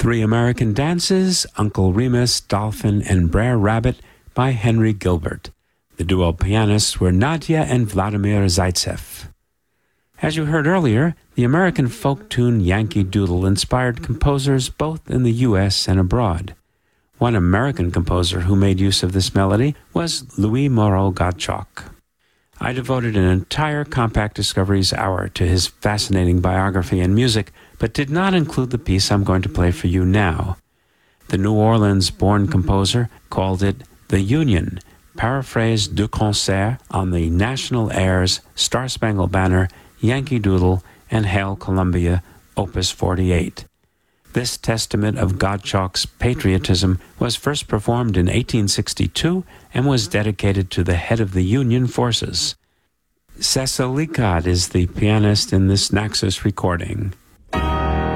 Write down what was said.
Three American Dances, Uncle Remus, Dolphin, and Brer Rabbit by Henry Gilbert. The duo pianists were Nadia and Vladimir Zaitsev. As you heard earlier, the American folk tune Yankee Doodle inspired composers both in the U.S. and abroad. One American composer who made use of this melody was Louis Moreau Gottschalk. I devoted an entire Compact Discoveries hour to his fascinating biography and music, but did not include the piece I'm going to play for you now. The New Orleans-born composer called it The Union, paraphrase de concert on the national airs Star-Spangled Banner, Yankee Doodle, and Hail Columbia, Opus 48. This testament of Gottschalk's patriotism was first performed in 1862 and was dedicated to the head of the Union forces. Cecil Leacock is the pianist in this Naxos recording.